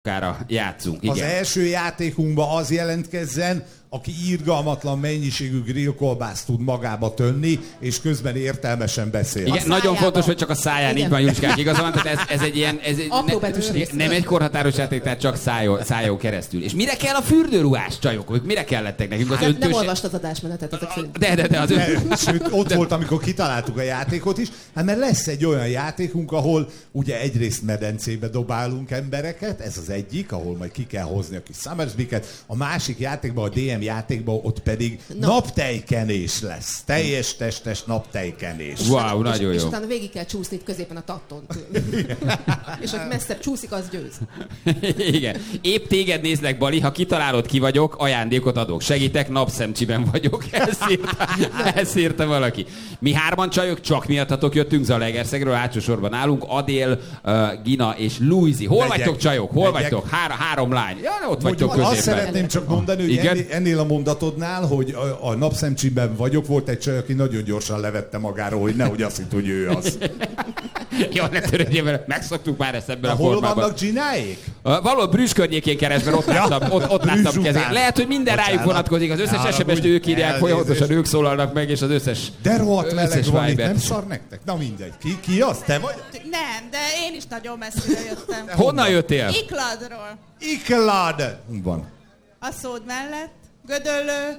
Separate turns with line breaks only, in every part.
játszunk.
Az első játékunkban az jelentkezzen, aki irgalmatlan mennyiségű grillkolbászt tud magába tönni, és közben értelmesen beszél.
Igen, nagyon fontos, hogy csak a száján, így van Juliskák, igaza van, tehát ez egy ilyen, nem egy korhatáros játék, tehát csak szájon keresztül. És mire kell a fürdőruhás, csajok? Mire kellettek nekünk? Az
nem olvastad az adásmenetet ezek szerint.
De.
Sőt, ott volt, amikor kitaláltuk a játékot is, hát mert lesz egy olyan játékunk, ahol ugye egyrészt medencébe dobálunk embereket, ez az egyik, ahol majd ki kell hozni a kis Summersby-ket, a másik játékban, a DM játékban ott pedig naptejkenés lesz. Teljes testes naptejkenés.
Wow, nagyon jó.
És utána végig kell csúszni itt középen a tatton. És aki messzebb csúszik, az győz.
Igen. Épp téged nézlek, Bali, ha kitalálod, ki vagyok, ajándékot adok. Segítek, napszemcsiben vagyok. Ezt írta valaki. Mi hárman csajok, csak miattatok jöttünk Zalaegerszegről, hátsó sorban állunk. Adél, Gina és Luizi. Hol vagytok, csajok? Hol vagytok? Három lány. Ja, ott vagytok középen.
Azt szeretném csak mondani, hogy ennél a mondatodnál, hogy a napszemcsiben vagyok, volt egy csaj, aki nagyon gyorsan levette magáról, hogy nehogy azt hitt, hogy ő az.
Jó, ne törődjél vele, megszoktuk már ezt ebben a formában.
Hol vannak Gináék?
Valahol Brüssz környékén keresztben, ott láttam kezét. Lehet, hogy minden rájuk vonatkozik, az összes SMS-t ők írják, folyamatosan ők szólalnak meg, és az összes.
De rohadt meleg van itt, nem szar nektek? Na mindegy. Ki az? Te vagy?
Nem, de én is nagyon messzire jöttem.
Honnan jöttél?
Ikladról.
Iklad! Van.
A szód mellett. Gödöllő.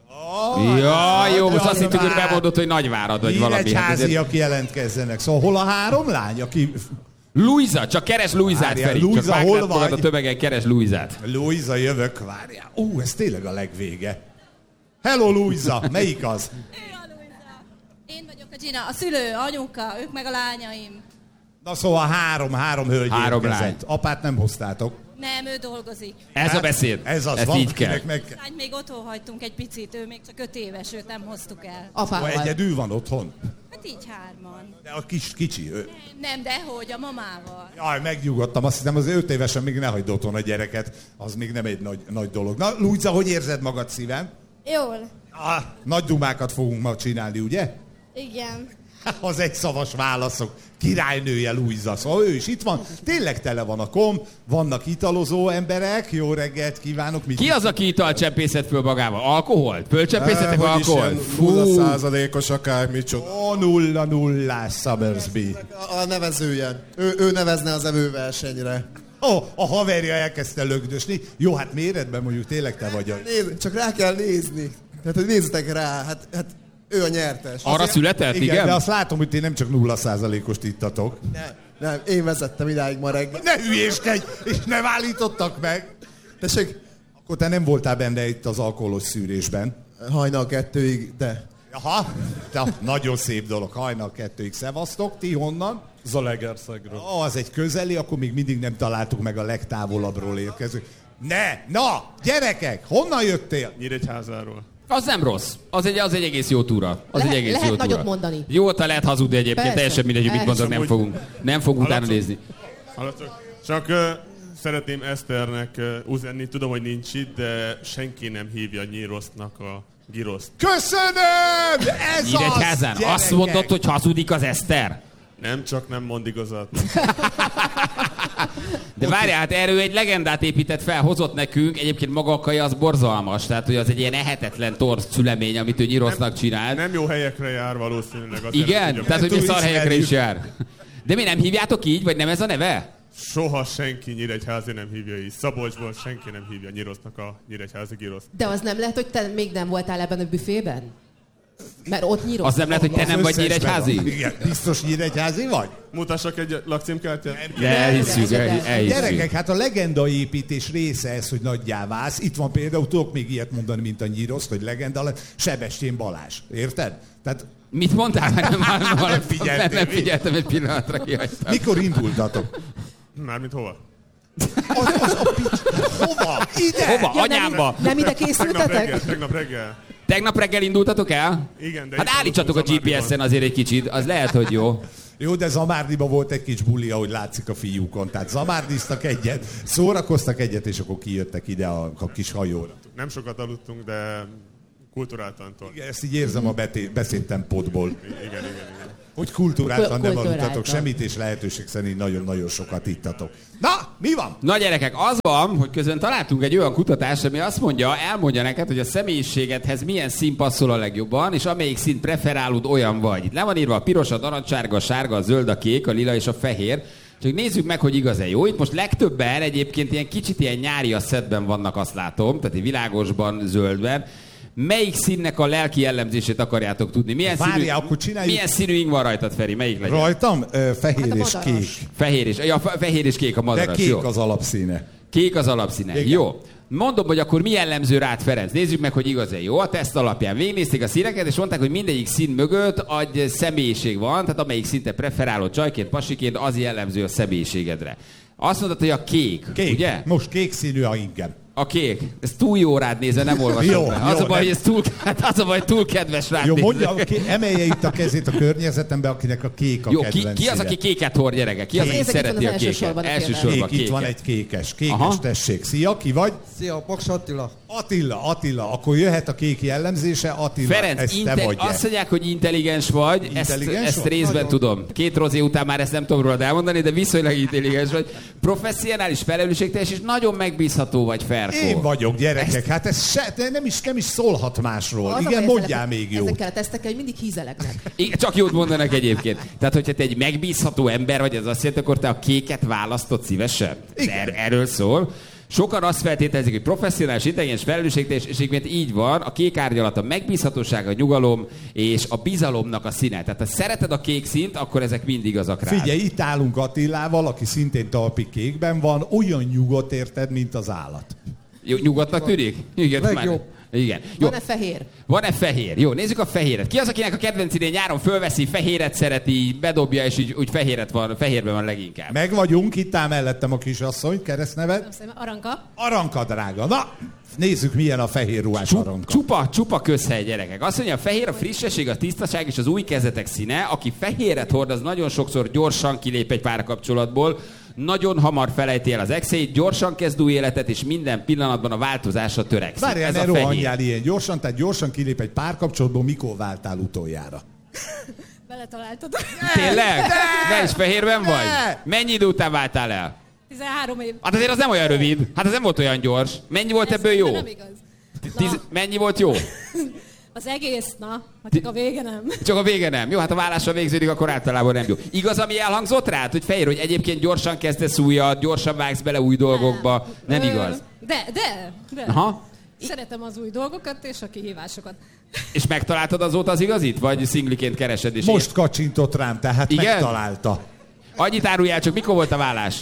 Ja, jó, most azt hittük, hogy bemondott, hogy Nagyvárad vagy valami.
Nyíregyháziak jelentkezzenek. Szóval hol a három lány, aki...
Luisa, csak keres Luisát, Feri.
Luisa, hol vagy?
A tömegen keres Luisát.
Luisa, jövök, várjál. Ez tényleg a legvége. Hello, Luisa, melyik az?
Ő a Luisa. Én vagyok a Gina, a szülő, anyuka, ők meg a lányaim.
Na szóval három hölgy
érkezett.
Apát nem hoztátok.
Nem, ő dolgozik.
Ez a beszéd.
Ez az,
ezt
van,
így kell.
Lány még otthon hagytunk egy picit, ő még csak 5 éves, őt nem hoztuk el.
Apával.
Egyedül van otthon?
Hát így hárman.
De a kicsi ő.
Nem, dehogy, a mamával.
Jaj, megnyugodtam, azt hiszem az 5 évesen még ne hagyd otthon a gyereket, az még nem egy nagy dolog. Na, Luisa, hogy érzed magad, szívem?
Jól.
Nagy dumákat fogunk ma csinálni, ugye?
Igen.
Az egyszavas válaszok. Királynője Luisa, szóval ő is itt van. Tényleg tele van a kom, vannak italozó emberek. Jó reggelt kívánok.
Ki az, aki italcsempészet föl magával? Alkoholt? Fölcsempészetek alkoholt?
0%-os akármit csak.
0-0 Summersby.
A nevezője. Ő nevezne az evőversenyre.
A haverja elkezdte lögdösni. Jó, hát méretben mondjuk tényleg te vagy.
Csak rá kell nézni. Tehát, hogy nézzetek rá. Hát ő a nyertes.
Arra született, igen?
De azt látom, hogy ti nem csak 0%-ost ittatok.
Nem, én vezettem idáig ma reggel.
Ne hülyéskedj, és nem állítottak meg.
Tessék?
Akkor te nem voltál benne itt az alkoholos szűrésben.
Hajnal 2-ig, de.
Aha, nagyon szép dolog. Hajnal 2-ig. Szevasztok, ti honnan?
Zalaegerszegről.
Az egy közeli, akkor még mindig nem találtuk meg a legtávolabbról érkező. Na, gyerekek, honnan jöttél?
Nyíregyházáról.
Az nem rossz. Az egy egész jó túra.
Lehet nagyot mondani.
Jó, te lehet hazudni egyébként,
persze,
teljesen mindegy, hogy mit mondok, nem fogunk utána nézni.
Csak szeretném Eszternek üzenni, tudom, hogy nincs itt, de senki nem hívja Nyírosznak a Giroszt.
Köszönöm! Ez
Nyíregyházán.
az,
azt mondod, hogy hazudik az Eszter?
Nem, csak nem mond igazat.
De várjál, hát erről egy legendát épített fel, hozott nekünk, egyébként maga a kaja az borzalmas, tehát hogy az egy ilyen ehetetlen torz szülemény, amit ő Nyirosznak csinált.
Nem jó helyekre jár valószínűleg.
Igen? Tehát, hogy szar helyekre is jár. De mi nem hívjátok így, vagy nem ez a neve?
Soha senki Nyíregyházi nem hívja így. Szabolcsból senki nem hívja Nyirosznak a Nyíregyházi Giroszt.
De az nem lehet, hogy te még nem voltál ebben a büfében? Mert ott Nyirosz.
Az nem lehet, hogy te nem vagy Nyíregyházi?
Igen, biztos Nyíregyházi vagy?
Mutassak egy lakcímkártyát?
De elhisszük.
Gyerekek, hát a legendaépítés része ez, hogy nagyjá válsz. Itt van például, tudok még ilyet mondani, mint a Nyíroszt, hogy legenda, Sebestyén Balázs. Érted? Tehát...
Mit mondtál?
Nem
figyeltem egy pillanatra, kihagytam.
Mikor indultatok?
Mármint hova?
Hova? Ide?
Hova? Anyámba?
Nem ide készültetek?
Tegnap reggel.
Tegnap reggel indultatok el?
Igen, de...
Hát állítsatok a GPS-en azért egy kicsit, az lehet, hogy jó.
Jó, de Zamárdiban volt egy kis buli, ahogy látszik a fiúkon. Tehát zamárdiztak egyet, szórakoztak egyet, és akkor kijöttek ide a kis hajóra.
Nem sokat aludtunk, de kulturáltan.
Igen, ezt így érzem a beszédtempódból.
Igen.
Hogy kultúráltan nem
Kultúráltan.
aludtatok semmit, és lehetőség szerint nagyon-nagyon sokat ittatok. Na, mi van?
Na gyerekek, az van, hogy közben találtunk egy olyan kutatást, ami azt mondja, elmondja neked, hogy a személyiségedhez milyen szín passzol a legjobban, és amelyik színt preferálod, olyan vagy. Itt le van írva a piros, a narancssárga, a sárga, a zöld, a kék, a lila és a fehér. Csak nézzük meg, hogy igaz-e. Jó, itt most legtöbben egyébként ilyen kicsit ilyen nyári a szedben vannak, azt látom, tehát egy világosban, zöldben. Melyik színnek a lelki jellemzését akarjátok tudni?
Várjál, akkor csináljuk.
Milyen színű ing van rajtad, Feri? Melyik legyen?
Rajtam? Fehér
Hát a
és
madaras.
kék.
Fehér és kék a
De
madaras.
kék
Jó.
az alapszíne.
Kék az alapszíne.
Igen.
Jó. Mondom, hogy akkor mi jellemző rád, Ferenc. Nézzük meg, hogy igaz-e. Jó, a teszt alapján végignézték a színeket, és mondták, hogy mindegyik szín mögött egy személyiség van, tehát amelyik szinte preferálod csajként, pasiként, az jellemző a személyiségedre. Azt mondtad, hogy a kék,
Kék.
ugye?
Most kék színű a ingem.
A kék. Ez túl jó rád nézve, nem olvasom
Jó,
be.
jó,
Az a baj,
nem.
hogy ez túl, az a baj, túl kedves rád
Jó,
nézve.
mondja, emelje itt a kezét a környezetembe, akinek a kék a
Jó,
kedvenc
ki az,
színe.
aki kéket hord, gyerekek? Ki az, aki
Nézzek, itt
szereti
van
a
az első
kéket?
sorban a
Elsősorban
Kék, itt van
kéket.
egy kékes. Kékes,
Aha.
tessék. Szia, ki vagy?
Szia, Paks Attila.
Attila. Akkor jöhet a kék jellemzése. Attila,
Ferenc,
ez te vagy.
azt mondják, hogy intelligens vagy,
Intelligens
ezt
vagy?
részben
Nagyon.
tudom. 2 rozé után már ezt nem tudom rólad elmondani, de viszonylag intelligens vagy. Professzionális, felelősségteljes, és nagyon megbízható vagy, Ferkó.
Én vagyok, gyerekek. Hát ez nem is szólhat másról.
Az a
Igen,
baj,
mondjál
ezzel-
még jót.
Ezekkel a tesztekkel hogy mindig hízelegnek.
Igen, csak jót mondanak egyébként. Tehát, hogyha te egy megbízható ember vagy, az azt jelenti, akkor te a kéket választod szívesen?
Igen.
Erről szól. Sokan azt feltételezik, hogy professzionális, intelligens, felelősségteljes, és egyébként így van, a kék árnyalat a megbízhatóság, a nyugalom és a bizalomnak a színe. Tehát ha szereted a kék színt, akkor ezek mind igazak rád.
Figyelj, itt állunk Attilával, aki szintén talpi kékben van, olyan nyugodt érted, mint az állat.
Jó, nyugodtnak tűnik? Igen,
Legjobb.
már. Igen. Jó.
Van-e fehér?
Van-e fehér? Jó, nézzük a fehéret. Ki az, akinek a kedvenc idén nyáron fölveszi, fehéret szereti, bedobja, és úgy fehérben van leginkább?
Meg vagyunk, itt áll mellettem a kisasszony, keresztneved.
Aranka.
Aranka, drága. Na, nézzük, milyen a fehér ruhás Aranka.
Csupa közhely, gyerekek. Azt mondja, a fehér a frissesség, a tisztaság és az új kezdetek színe. Aki fehéret hord, az nagyon sokszor gyorsan kilép egy párkapcsolatból, nagyon hamar felejti el az exét, gyorsan kezd új életet, és minden pillanatban a változásra törekszik.
Várjál,
Ez
ne
a fehér.
rohanjál ilyen gyorsan, tehát gyorsan kilép egy párkapcsolatból, mikor váltál utoljára?
Beletaláltad.
Tényleg? Ne is fehérben vagy?
Ne!
Mennyi idő után váltál el?
13 év.
Hát azért az nem olyan rövid. Hát az nem volt olyan gyors. Mennyi volt ebből jó?
Nem igaz. Na,
Mennyi volt jó?
az egész, na, csak a vége nem.
Csak a vége nem. Jó, hát a vállással végződik, akkor általában nem jó. Igaz, ami elhangzott rád, hogy fehér, hogy egyébként gyorsan kezdesz újat, gyorsan vágsz bele új dolgokba. Nem igaz.
De.
Aha.
Szeretem az új dolgokat és a kihívásokat.
És megtaláltad azóta az igazit? Vagy szingliként keresed? És
Most kacsintott rám, tehát
Igen?
megtalálta.
Annyit áruljál csak, mikor volt a vállás?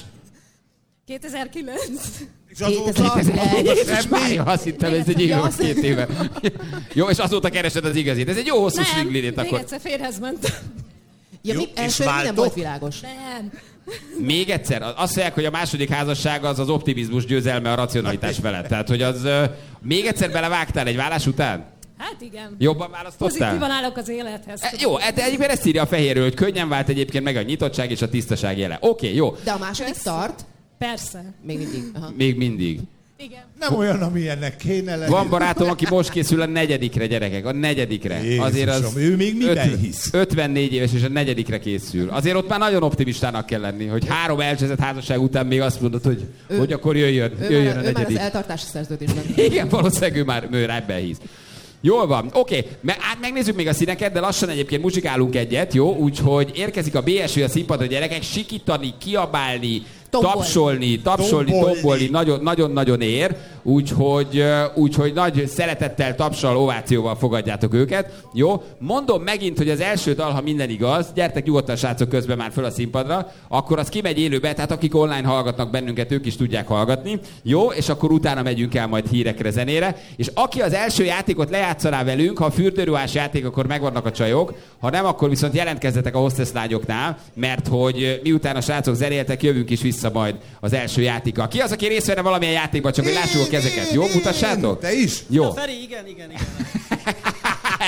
2009.
És azóta,
2011.
Jézus Mária, azt hittem, ez egy éve
Ja,
vagy 2 éve. Jó, és azóta keresed az igazit. Ez egy jó hosszú
Nem,
szinglinét
még
akkor.
egyszer férhez mentem.
Ja,
Jó,
mi,
és
első nem
váltok?
volt világos.
Nem.
Még egyszer, azt mondják, hogy a második házasság az optimizmus győzelme a racionalitás felett. Tehát, hogy az még egyszer belevágtál egy vállás után?
Hát igen.
Jobban választottál?
Pozitívan állok az élethez.
Jó, de egyébként ezt írja a fehérről, hogy könnyen vált egyébként meg a nyitottság és a tisztaság jele. Oké, jó.
De a második
Persze.
tart,
Persze.
még mindig. Aha.
Még mindig.
Igen.
nem olyan, amilyennek kéne lenni.
Van barátom, aki most készül a 4. gyerekek. A 4.
Jézusom, ő még miben hisz?
54 éves és a 4. készül. Azért ott már nagyon optimistának kell lenni, hogy 3 elcseszett házasság után még azt mondod, hogy akkor jöjjön a
Ő már az
4.
eltartási szerződésben.
Igen, valószínűleg ő már ebben hisz. Jól van, oké. Megnézzük még a színeket, de lassan egyébként muzsikálunk egyet, jó? Úgyhogy érkezik a BSV a színpadra, gyerekek, sikítani, kiabálni,
Tombolni.
tapsolni, nagyon-nagyon ér. Úgyhogy nagy szeretettel, tapsal, ovációval fogadjátok őket. Jó? Mondom megint, hogy az első dal, ha minden igaz, gyertek nyugodtan srácok közben már föl a színpadra, akkor az kimegy élőbe, tehát akik online hallgatnak bennünket, ők is tudják hallgatni. Jó? És akkor utána megyünk el majd hírekre, zenére. És aki az első játékot lejátszaná velünk, ha a fürdőruhás játék, akkor megvannak a csajok, ha nem, akkor viszont jelentkezzetek a hostess lányoknál, mert hogy miután a srácok zenéltek, jövünk is vissza majd az első játékkal. Ki az, aki részt venne valamilyen játékban, csak hogy lássuk a kezeket. Jó, mutassátok?
Te is?
Jó.
Feri, igen.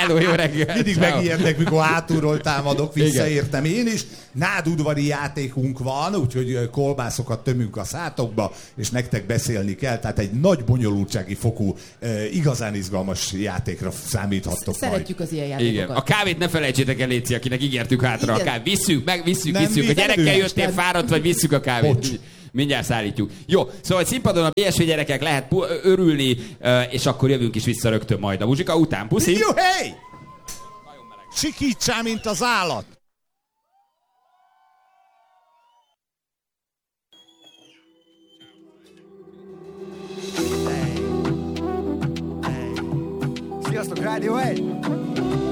Hello, jó reggel.
Mindig
Ciao.
megijednek, mikor hátulról támadok, visszaértem
Igen.
én is. Nádudvari játékunk van, úgyhogy kolbászokat tömünk a szátokba, és nektek beszélni kell. Tehát egy nagy bonyolultsági fokú, igazán izgalmas játékra számíthattok majd.
Szeretjük az ilyen játékokat.
Igen. A kávét ne felejtsétek el, Léci, akinek ígértük hátra a
Igen.
kávét. Visszük, megvisszük,
Nem
visszük. A gyerekkel
velünk.
jöttél fáradt, vagy visszük a kávét.
Bocs.
Mindjárt szállítjuk. Jó, szóval színpadon a BSV gyerekek lehet örülni, és akkor jövünk is vissza rögtön majd a muzsika után. Puszi!
Jó, hey! Sikítsál, mint az állat!
Sziasztok, Rádió 1!